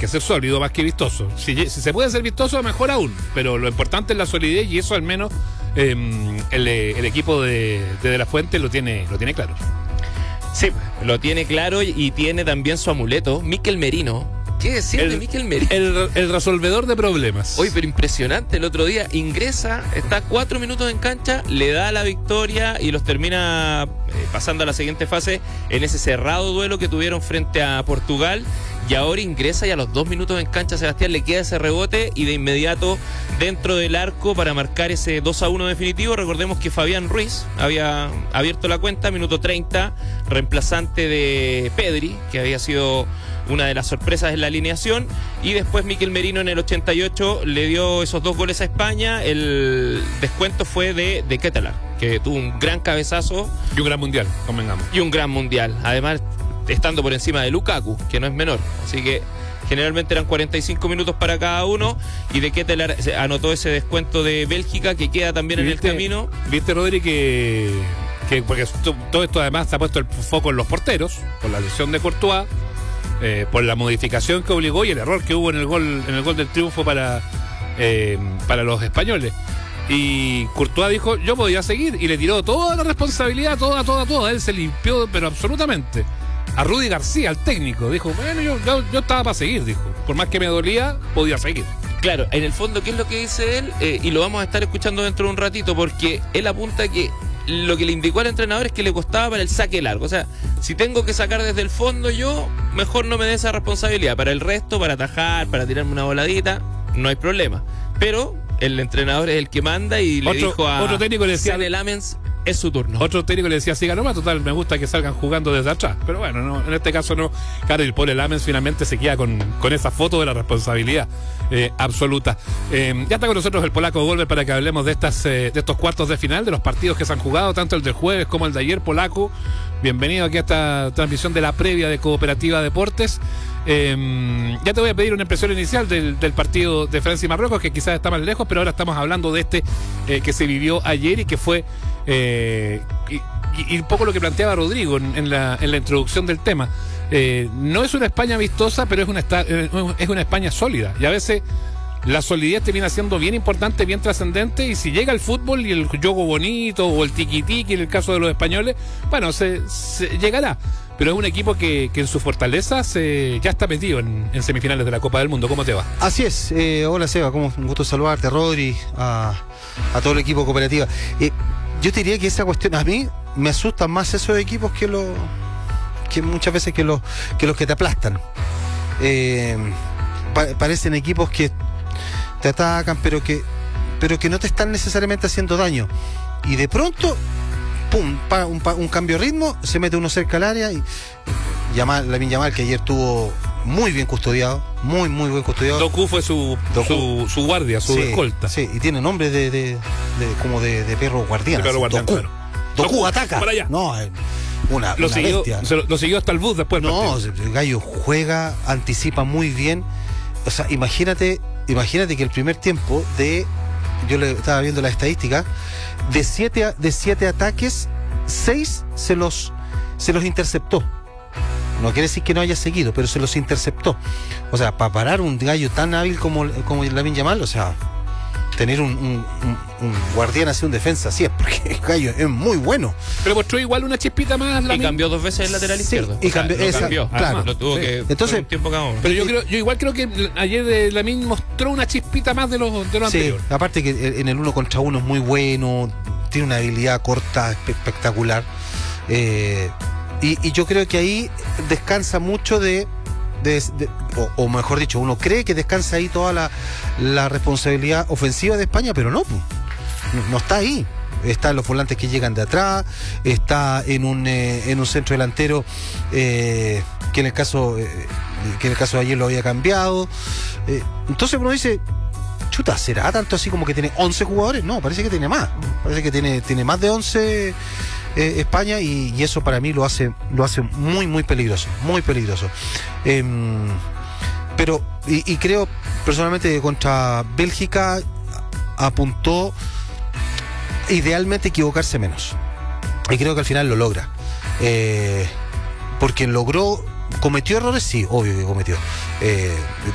que ser sólido más que vistoso. Si se puede ser vistoso, mejor aún. Pero lo importante es la solidez y eso al menos el equipo de la Fuente lo tiene claro. Sí, lo tiene claro y tiene también su amuleto, Mikel Merino. ¿Qué decir de Mikel Merino? El resolvedor de problemas. Oye, pero impresionante. El otro día ingresa, está 4 minutos en cancha, le da la victoria y los termina pasando a la siguiente fase en ese cerrado duelo que tuvieron frente a Portugal. Y ahora ingresa y a los 2 minutos en cancha Sebastián le queda ese rebote y de inmediato dentro del arco para marcar ese 2-1 definitivo. Recordemos que Fabián Ruiz había abierto la cuenta, minuto 30, reemplazante de Pedri, que había sido una de las sorpresas en la alineación, y después Mikel Merino en el 88 le dio esos 2 goles a España. El descuento fue de Ketelaar, que tuvo un gran cabezazo. Y un gran mundial, convengamos. Y un gran mundial, además estando por encima de Lukaku, que no es menor, así que generalmente eran 45 minutos para cada uno, y de Ketelaar anotó ese descuento de Bélgica que queda también en el camino. ¿Viste, Rodri, que porque todo esto además se ha puesto el foco en los porteros, por la lesión de Courtois, por la modificación que obligó y el error que hubo en el gol del triunfo para los españoles? Y Courtois dijo, yo podía seguir, y le tiró toda la responsabilidad, toda. Él se limpió, pero absolutamente. A Rudy García, al técnico, dijo, bueno, yo estaba para seguir, dijo. Por más que me dolía, podía seguir. Claro, en el fondo, ¿qué es lo que dice él? Y lo vamos a estar escuchando dentro de un ratito, porque él apunta que lo que le indicó al entrenador es que le costaba para el saque largo. O sea, si tengo que sacar desde el fondo yo, mejor no me dé esa responsabilidad. Para el resto, para atajar, para tirarme una voladita, no hay problema. Pero el entrenador es el que manda y le dijo a otro técnico le decía, Sane Lamens, es su turno. Otro técnico le decía, siga nomás, total, me gusta que salgan jugando desde atrás. Pero bueno, no, en este caso no. Claro, el pobre Lamens finalmente se queda con esa foto de la responsabilidad absoluta. Ya está con nosotros el polaco Golver para que hablemos de estos cuartos de final, de los partidos que se han jugado, tanto el del jueves como el de ayer. Polaco, bienvenido aquí a esta transmisión de la previa de Cooperativa Deportes. Ya te voy a pedir una impresión inicial del partido de Francia y Marruecos, que quizás está más lejos, pero ahora estamos hablando de que se vivió ayer y que fue y un poco lo que planteaba Rodrigo en la introducción del tema. No es una España vistosa, pero es una España sólida, y a veces la solidez termina siendo bien importante, bien trascendente, y si llega el fútbol y el juego bonito o el tiqui-tiqui en el caso de los españoles, bueno, se llegará. Pero es un equipo que en sus fortalezas ya está metido en semifinales de la Copa del Mundo. ¿Cómo te va? Así es. Hola, Seba, un gusto saludarte, Rodri, a todo el equipo Cooperativa. Yo te diría que esa cuestión, a mí me asustan más esos equipos que muchas veces que los que te aplastan. Parecen equipos que te atacan, pero que no te están necesariamente haciendo daño. Y de pronto, pum, un cambio de ritmo, se mete uno cerca al área y Lamine Yamal, que ayer tuvo muy bien custodiado, muy buen custodiado. Doku fue su guardia, su escolta. Sí, y tiene nombre de perro guardián. De perro guardián, claro. Doku ataca. Para allá. No, una bestia. Lo siguió hasta el bus después. No, el gallo juega, anticipa muy bien. O sea, imagínate que el primer tiempo yo le estaba viendo la estadística, de 7 ataques, 6 se los interceptó. No quiere decir que no haya seguido, pero se los interceptó. O sea, para parar un gallo tan hábil como Lamine Yamal, o sea, tener un guardián así, un defensa así, es porque el gallo es muy bueno. Pero mostró igual una chispita más. Y cambió 2 veces el lateral izquierdo. Y cambió. Claro. Lo tuvo que. Entonces, un tiempo cada uno. Pero yo igual creo que ayer Lamine mostró una chispita más de lo anterior. Aparte que en el 1 contra 1 es muy bueno, tiene una habilidad corta espectacular. Y yo creo que ahí descansa mucho o mejor dicho, uno cree que descansa ahí toda la responsabilidad ofensiva de España, pero no está ahí. Está en los volantes que llegan de atrás, está en un centro delantero que en el caso de ayer lo había cambiado. Entonces uno dice, chuta, ¿será tanto así como que tiene 11 jugadores? No, parece que tiene más. Parece que tiene más de 11 España, y eso para mí lo hace muy peligroso, muy peligroso. Pero y creo personalmente que contra Bélgica apuntó idealmente equivocarse menos, y creo que al final lo logra, porque cometió errores, sí, obvio que cometió,